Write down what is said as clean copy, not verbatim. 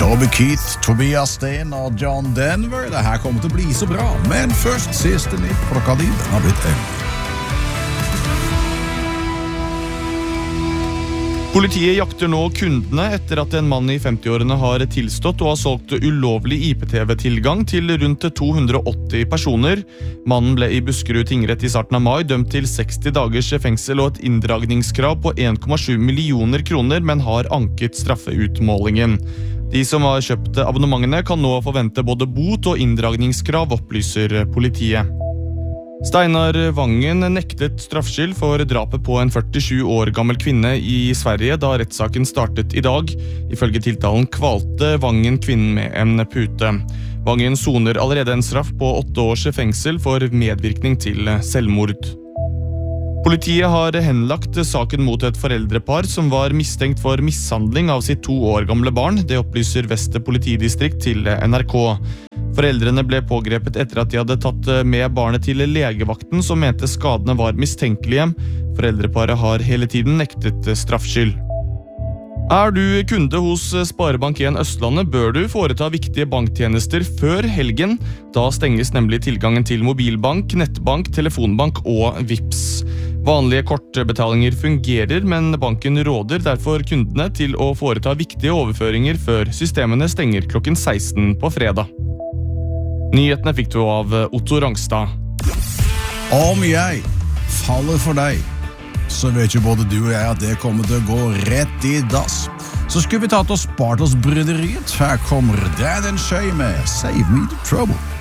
Toby Keith, Tobias Sten og John Denver. Det her kommer til å bli så bra. Men først siste nytt klokka di. Den har blitt 11. Politiet jakter nå kundene etter at en mann i 50-årene har tilstått og har solgt ulovlig IPTV-tilgang til rundt 280 personer. Mannen ble i Buskerud tingrett i starten av mai dømt til 60 dagers fengsel og et inndragningskrav på 1,7 millioner kroner, men har anket straffeutmålingen. De som har kjøpt abonnementene kan nå forvente både bot og inndragningskrav, opplyser politiet. Steinar Vangen nektet straffskyld for drapet på en 47 år gammel kvinne i Sverige da rettssaken startet i dag. Ifølge tiltalen kvalte Vangen kvinnen med en pute. Vangen soner allerede en straff på 8 års fengsel for medvirkning til selvmord. Politiet har henlagt saken mot et foreldrepar som var mistenkt for mishandling av sitt 2 år gamle barn. Det opplyser Vest politidistrikt til NRK. Foreldrene ble pågrepet etter at de hadde tatt med barnet til legevakten som mente skadene var mistenkelige. Foreldreparet har hele tiden nektet straffskyld. Er du kunde hos Sparebank1 Østlandet, bør du foreta viktige banktjenester før helgen. Da stenges nemlig tilgangen til mobilbank, nettbank, telefonbank og Vipps. Vanlige kortbetalinger fungerer, men banken råder derfor kundene til å foreta viktige overføringer før systemene stenger klokken 16 på fredag. Nyhetene fikk du av Otto Rangstad. Om jeg faller for deg, så vet jo både du og jeg at det kommer til å gå rett i dass. Så skulle vi tatt og spart oss bryderiet. Her kommer Dan and Shay med Save Me the Trouble.